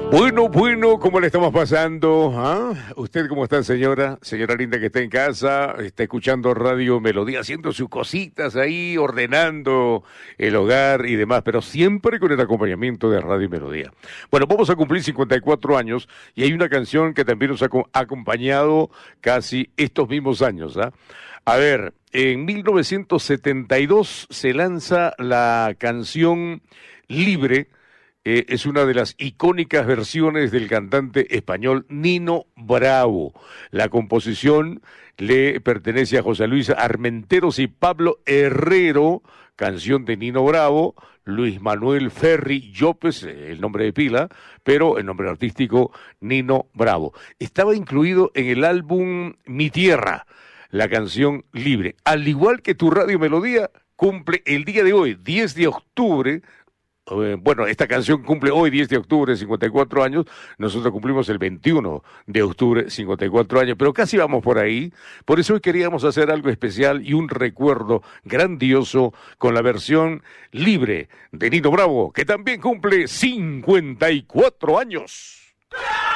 Bueno, ¿cómo le estamos pasando? ¿Ah? ¿Usted cómo está, señora? Señora linda que está en casa, está escuchando Radio Melodía, haciendo sus cositas ahí, ordenando el hogar y demás, pero siempre con el acompañamiento de Radio Melodía. Bueno, vamos a cumplir 54 años y hay una canción que también nos ha acompañado casi estos mismos años, ¿ah? A ver, en 1972 se lanza la canción Libre. Es una de las icónicas versiones del cantante español Nino Bravo. La composición le pertenece a José Luis Armenteros y Pablo Herrero, canción de Nino Bravo, Luis Manuel Ferri Llopes, el nombre de pila, pero el nombre artístico Nino Bravo. Estaba incluido en el álbum Mi Tierra, la canción Libre. Al igual que tu Radio Melodía, cumple el día de hoy, 10 de octubre. Bueno, esta canción cumple hoy, 10 de octubre, 54 años. Nosotros cumplimos el 21 de octubre, 54 años, pero casi vamos por ahí. Por eso hoy queríamos hacer algo especial y un recuerdo grandioso con la versión libre de Nino Bravo, que también cumple 54 años.